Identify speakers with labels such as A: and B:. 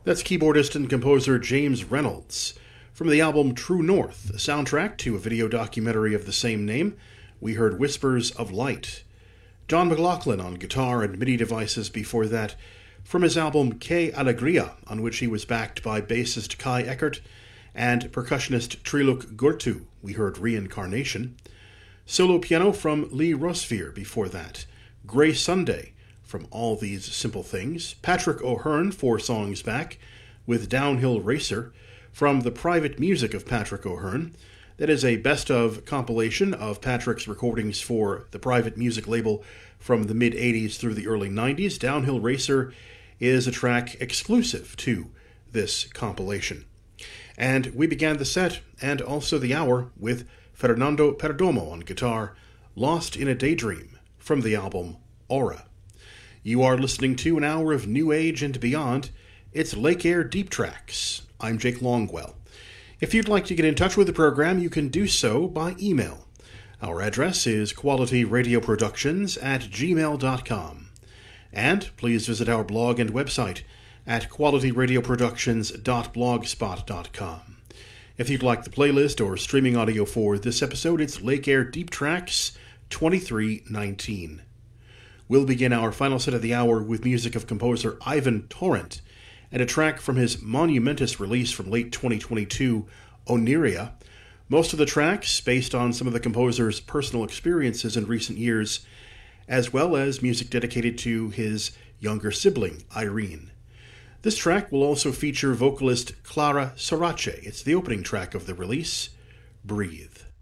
A: That's keyboardist and composer James Reynolds. From the album True North, a soundtrack to a video documentary of the same name, we heard Whispers of Light. John McLaughlin on guitar and MIDI devices before that. From his album Que Alegria, on which he was backed by bassist Kai Eckert and percussionist Triluk Gurtu, we heard Reincarnation. Solo piano from Lee Rosvier before that. Grey Sunday from All These Simple Things. Patrick O'Hearn 4 songs back with Downhill Racer from the private music of Patrick O'Hearn. That is a best-of compilation of Patrick's recordings for the private music label from the mid-'80s through the early '90s. Downhill Racer is a track exclusive to this compilation. And we began the set, and also the hour, with Fernando Perdomo on guitar, Lost in a Daydream, from the album Aura. You are listening to an hour of New Age and beyond. It's Lake Air Deep Tracks. I'm Jake Longwell. If you'd like to get in touch with the program, you can do so by email. Our address is qualityradioproductions@gmail.com. And please visit our blog and website at qualityradioproductions.blogspot.com. If you'd like the playlist or streaming audio for this episode, it's Lake Air Deep Tracks 2319. We'll begin our final set of the hour with music of composer Ivan Torrent and a track from his monumentous release from late 2022, Oniria. Most of the tracks based on some of the composer's personal experiences in recent years, as well as music dedicated to his younger sibling, Irene. This track will also feature vocalist Clara Sorace. It's the opening track of the release, Breathe.